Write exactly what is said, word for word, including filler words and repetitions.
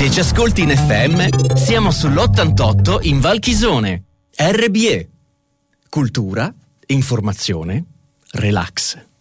Se ci ascolti in F M, siamo sull'ottantotto in Val Chisone. R B E. Cultura, informazione, relax.